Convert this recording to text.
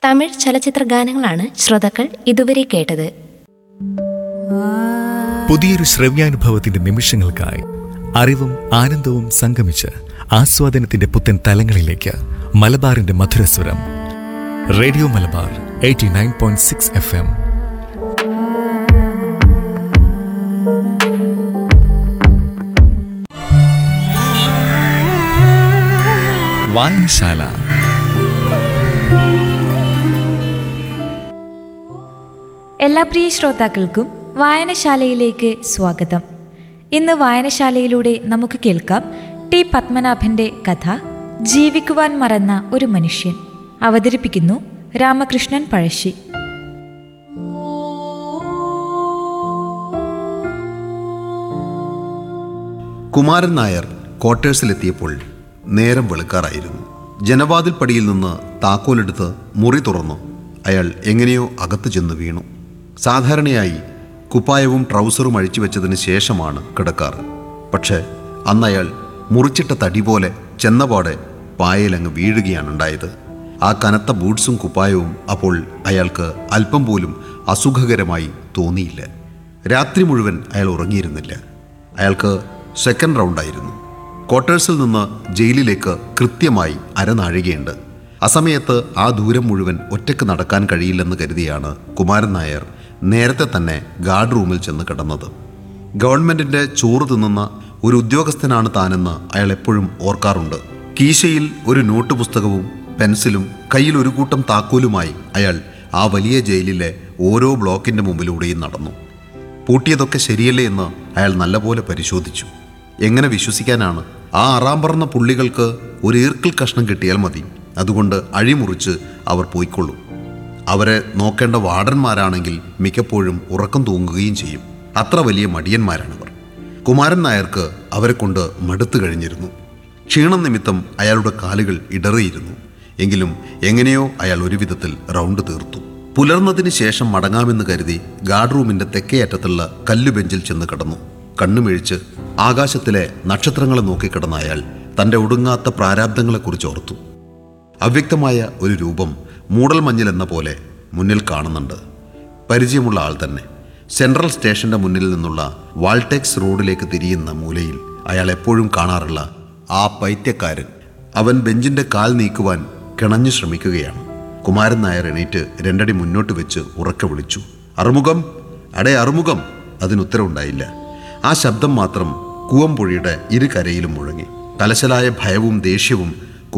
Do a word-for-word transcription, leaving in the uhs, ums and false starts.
തമിഴ് ചലച്ചിത്ര ഗാനങ്ങളാണ് ശ്രോതാക്കൾ ഇതുവരെ കേട്ടത്. പുതിയൊരു ശ്രവ്യാനുഭവത്തിന്റെ നിമിഷങ്ങൾക്കായി അറിവും ആനന്ദവും സംഗമിച്ച് ആസ്വാദനത്തിന്റെ പുത്തൻ തലങ്ങളിലേക്ക് മലബാറിന്റെ മധുരസ്വരം. Radio Malabar eighty nine point six F M. വായനശാല. എല്ലാ പ്രിയ ശ്രോതാക്കൾക്കും വായനശാലയിലേക്ക് സ്വാഗതം. ഇന്ന് വായനശാലയിലൂടെ നമുക്ക് കേൾക്കാം ടി പത്മനാഭന്റെ കഥ ജീവിക്കുവാൻ മറന്ന ഒരു മനുഷ്യൻ. അവതരിപ്പിക്കുന്നു രാമകൃഷ്ണൻ പഴശ്ശി. കുമാരൻ നായർ ക്വാർട്ടേഴ്സിലെത്തിയപ്പോൾ നേരം വെളുക്കാറായിരുന്നു. ജനവാതിൽ പടിയിൽ നിന്ന് താക്കോലെടുത്ത് മുറി തുറന്നു അയാൾ എങ്ങനെയോ അകത്ത് ചെന്ന് വീണു. സാധാരണയായി കുപ്പായവും ട്രൗസറും അഴിച്ചു വെച്ചതിന് ശേഷമാണ് കിടക്കാറ്. പക്ഷേ അന്നയാൾ മുറിച്ചിട്ട തടി പോലെ ചെന്നപാടെ പായലങ്ങ് വീഴുകയാണുണ്ടായത്. ആ കനത്ത ബൂട്ട്സും കുപ്പായവും അപ്പോൾ അയാൾക്ക് അല്പം പോലും അസുഖകരമായി തോന്നിയില്ല. രാത്രി മുഴുവൻ അയാൾ ഉറങ്ങിയിരുന്നില്ല. അയാൾക്ക് സെക്കൻഡ് റൗണ്ടായിരുന്നു. ക്വാർട്ടേഴ്സിൽ നിന്ന് ജയിലിലേക്ക് കൃത്യമായി അരനാഴികയുണ്ട്. അസമയത്ത് ആ ദൂരം മുഴുവൻ ഒറ്റയ്ക്ക് നടക്കാൻ കഴിയില്ലെന്ന് കരുതിയാണ് കുമാരൻ നായർ നേരത്തെ തന്നെ ഗാർഡ് റൂമിൽ ചെന്ന് കിടന്നത്. ഗവൺമെൻറ്റിൻ്റെ ചോറ് തിന്നുന്ന ഒരു ഉദ്യോഗസ്ഥനാണ് താനെന്ന് അയാൾ എപ്പോഴും ഓർക്കാറുണ്ട്. കീശയിൽ ഒരു നോട്ട് പുസ്തകവും പെൻസിലും കയ്യിൽ ഒരു കൂട്ടം താക്കോലുമായി അയാൾ ആ വലിയ ജയിലിലെ ഓരോ ബ്ലോക്കിൻ്റെ മുമ്പിലൂടെയും നടന്നു. പൂട്ടിയതൊക്കെ ശരിയല്ലേ എന്ന് അയാൾ നല്ലപോലെ പരിശോധിച്ചു. എങ്ങനെ വിശ്വസിക്കാനാണ്? ആ അറാമ്പറന്ന പുള്ളികൾക്ക് ഒരു ഈർക്കിൽ കഷ്ണം കിട്ടിയാൽ മതി, അതുകൊണ്ട് അഴിമുറിച്ച് അവർ പോയിക്കൊള്ളും. അവരെ നോക്കേണ്ട വാർഡന്മാരാണെങ്കിൽ മിക്കപ്പോഴും ഉറക്കം തൂങ്ങുകയും ചെയ്യും. അത്ര വലിയ മടിയന്മാരാണവർ. കുമാരൻ നായർക്ക് അവരെ കൊണ്ട് മടുത്തു കഴിഞ്ഞിരുന്നു. ക്ഷീണം നിമിത്തം അയാളുടെ കാലുകൾ ഇടറിയിരുന്നു. എങ്കിലും എങ്ങനെയോ അയാൾ ഒരു വിധത്തിൽ റൗണ്ട് തീർത്തു. പുലർന്നതിന് ശേഷം മടങ്ങാമെന്ന് കരുതി ഗാർഡ് റൂമിൻ്റെ തെക്കേ അറ്റത്തുള്ള കല്ലുബെഞ്ചിൽ ചെന്ന് കിടന്നു. കണ്ണുമിഴിച്ച് ആകാശത്തിലെ നക്ഷത്രങ്ങളെ നോക്കിക്കിടന്ന അയാൾ തൻ്റെ ഒടുങ്ങാത്ത പ്രാരാബ്ദങ്ങളെക്കുറിച്ച് ഓർത്തു. അവ്യക്തമായ ഒരു രൂപം മൂടൽ മഞ്ഞിൽ എന്ന പോലെ മുന്നിൽ കാണുന്നുണ്ട്. പരിചയമുള്ള ആൾ തന്നെ. സെൻട്രൽ സ്റ്റേഷൻ്റെ മുന്നിൽ നിന്നുള്ള വാൾടെക്സ് റോഡിലേക്ക് തിരിയുന്ന മൂലയിൽ അയാൾ എപ്പോഴും കാണാറുള്ള ആ പൈത്യക്കാരൻ. അവൻ ബെഞ്ചിൻ്റെ കാൽ നീക്കുവാൻ കിണഞ്ഞു ശ്രമിക്കുകയാണ്. കുമാരൻ നായർ എണീറ്റ് രണ്ടടി മുന്നോട്ട് വെച്ച് ഉറക്കെ വിളിച്ചു, അറുമുഖം, അടേ അറുമുഖം. അതിനുത്തരവുണ്ടായില്ല. ആ ശബ്ദം മാത്രം കൂവമ്പുഴയുടെ ഇരു കരയിലും മുഴങ്ങി. കലശലായ ഭയവും ദേഷ്യവും